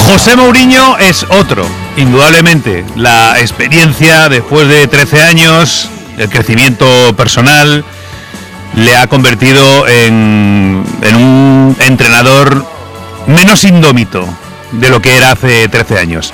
José Mourinho es otro, indudablemente. La experiencia después de 13 años, el crecimiento personal, le ha convertido en un entrenador menos indómito de lo que era hace 13 años.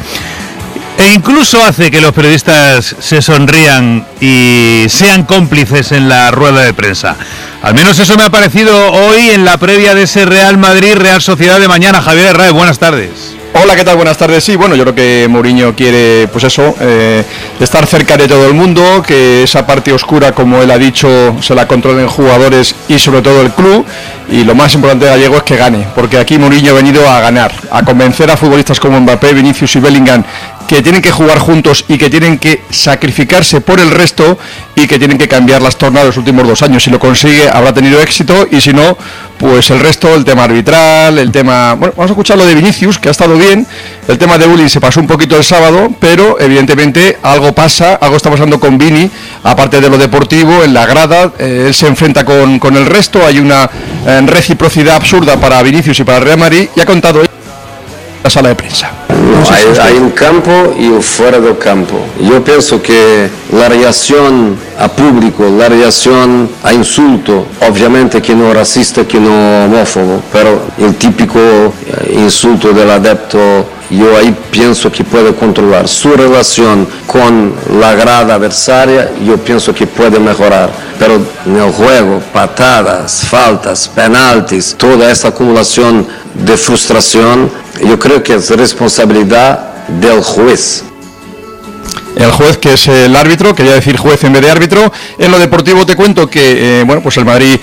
E incluso hace que los periodistas se sonrían y sean cómplices en la rueda de prensa. Al menos eso me ha parecido hoy en la previa de ese Real Madrid-Real Sociedad de mañana. Javier Herráez, buenas tardes. Hola, ¿qué tal? Buenas tardes. Sí, bueno, yo creo que Mourinho quiere, pues eso, estar cerca de todo el mundo, que esa parte oscura, como él ha dicho, se la controlen jugadores y sobre todo el club. Y lo más importante de Gallego es que gane, porque aquí Mourinho ha venido a ganar, a convencer a futbolistas como Mbappé, Vinicius y Bellingham, que tienen que jugar juntos y que tienen que sacrificarse por el resto y que tienen que cambiar las tornas de los últimos 2 años. Si lo consigue, habrá tenido éxito, y si no, pues el resto, el tema arbitral, el tema... Bueno, vamos a escuchar lo de Vinicius, que ha estado bien. El tema de bullying se pasó un poquito el sábado, pero evidentemente algo pasa, algo está pasando con Vini, aparte de lo deportivo, en la grada. Él se enfrenta con el resto, hay una reciprocidad absurda para Vinicius y para el Real Madrid, y ha contado en la sala de prensa. Hay un campo y fuera del campo. Yo pienso que la reacción a público, la reacción a insulto, obviamente que no racista, que no homófobo, pero el típico insulto del adepto, yo ahí pienso que puede controlar. Su relación con la grada adversaria, yo pienso que puede mejorar. Pero en el juego, patadas, faltas, penaltis, toda esa acumulación de frustración, yo creo que es responsabilidad del juez. El juez, que es el árbitro, quería decir juez en vez de árbitro. En lo deportivo te cuento que pues el Madrid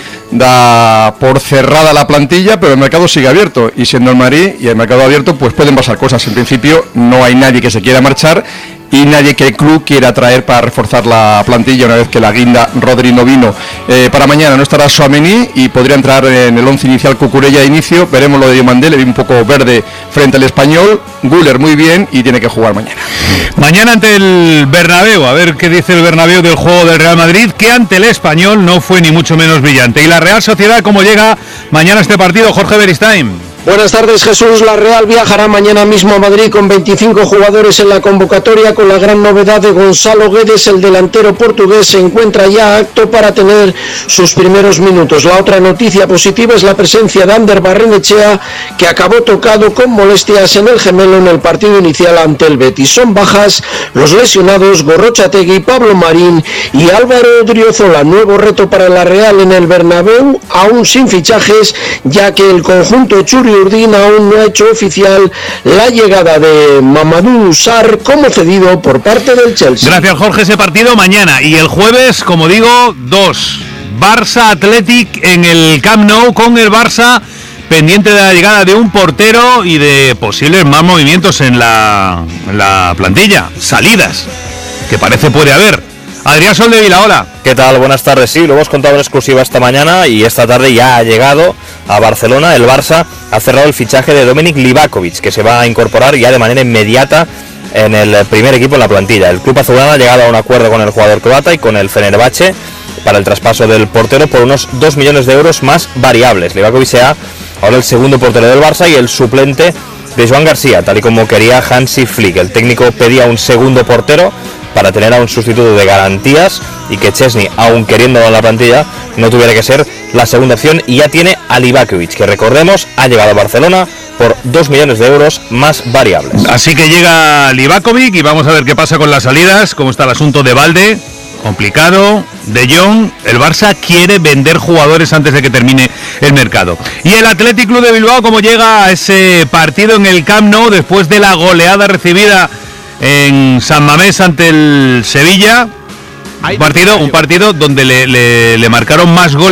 da por cerrada la plantilla, pero el mercado sigue abierto, y siendo el Madrid y el mercado abierto, pues pueden pasar cosas. En principio no hay nadie que se quiera marchar y nadie que el club quiera traer para reforzar la plantilla una vez que la guinda Rodri no vino. Para mañana no estará Tchouaméni y podría entrar en el 11 inicial Cucurella de inicio. Veremos lo de Diomandé, le vi un poco verde frente al Español. Güler muy bien y tiene que jugar mañana. Mañana ante el Bernabéu, a ver qué dice el Bernabéu del juego del Real Madrid, que ante el Español no fue ni mucho menos brillante. Y la Real Sociedad, ¿cómo llega mañana a este partido? Jorge Beristain. Buenas tardes, Jesús. La Real viajará mañana mismo a Madrid con 25 jugadores en la convocatoria, con la gran novedad de Gonzalo Guedes. El delantero portugués se encuentra ya apto para tener sus primeros minutos. La otra noticia positiva es la presencia de Ander Barrenechea, que acabó tocado con molestias en el gemelo en el partido inicial ante el Betis. Son bajas los lesionados Gorrochategui, Pablo Marín y Álvaro Odriozola. Nuevo reto para la Real en el Bernabéu, aún sin fichajes, ya que el conjunto Churi Urdin aún no ha hecho oficial la llegada de Mamadou Sarr como cedido por parte del Chelsea. Gracias, Jorge. Ese partido mañana, y el jueves, como digo, 2 Barça Athletic en el Camp Nou, con el Barça pendiente de la llegada de un portero y de posibles más movimientos en la plantilla, salidas que parece puede haber. Adrián Soldevila, hola. ¿Qué tal? Buenas tardes. Sí, lo hemos contado en exclusiva esta mañana, y esta tarde ya ha llegado a Barcelona. El Barça ha cerrado el fichaje de Dominik Livakovic, que se va a incorporar ya de manera inmediata en el primer equipo en la plantilla. El club azulgrana ha llegado a un acuerdo con el jugador croata y con el Fenerbahce para el traspaso del portero por unos 2 millones de euros más variables. Livakovic será ahora el segundo portero del Barça y el suplente de Joan García, tal y como quería Hansi Flick. El técnico pedía un segundo portero para tener a un sustituto de garantías y que Chesney, aun queriéndolo en la plantilla, no tuviera que ser la segunda opción, y ya tiene a Livakovic, que recordemos ha llegado a Barcelona por 2 millones de euros más variables. Así que llega Livakovic y vamos a ver qué pasa con las salidas, cómo está el asunto de Balde, complicado, De Jong. El Barça quiere vender jugadores antes de que termine el mercado. Y el Athletic Club de Bilbao, cómo llega a ese partido en el Camp Nou después de la goleada recibida en San Mamés ante el Sevilla, un partido donde le marcaron más goles